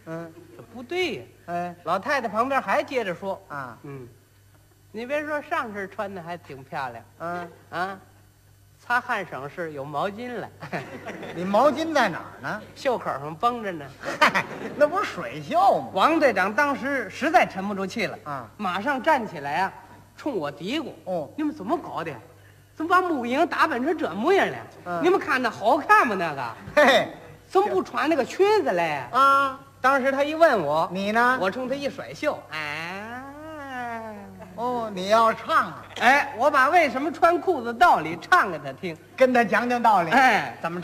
这不对呀。 哎， 老太太旁边还接着说啊， 你别说上身穿的还挺漂亮，擦汗省事，有毛巾了， 你毛巾在哪儿呢？ 袖口上绷着呢。 嗨，那不是水袖吗？ 王队长当时实在沉不住气了马上站起来冲我嘀咕：“你们怎么搞的？怎么把母婴打扮成这模样了？你们看那好看吗？那个， 嘿， 怎么不穿那个裙子嘞？”当时他一问我， 你呢？ 我冲他一甩袖， 你要唱啊？ 我把为什么穿裤子道理唱给他听， 跟他讲讲道理。 怎么唱？